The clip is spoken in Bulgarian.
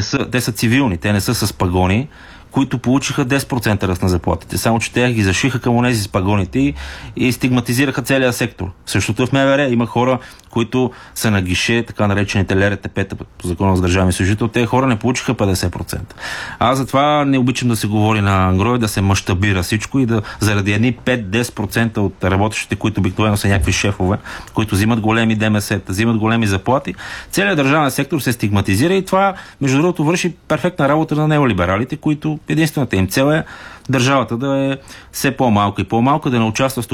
те са цивилни, те не са с пагони, които получиха 10% ръст на заплатите. Само че те ги зашиха към онези с пагоните и стигматизираха целия сектор. Същото в МВР има хора, които са на гише, така наречените ЛРТП-та по закона за държавния служител. Те хора не получиха 50%. Аз затова не обичам да се говори на ангро и да се мащабира всичко и да заради едни 5-10% от работещите, които обикновено са някакви шефове, които взимат големи ДМС-та, взимат големи заплати, целият държавен сектор се стигматизира и това, между другото, върши перфектна работа на неолибералите, които единствената им цел е държавата да е все по-малка и по-малка, да не участва в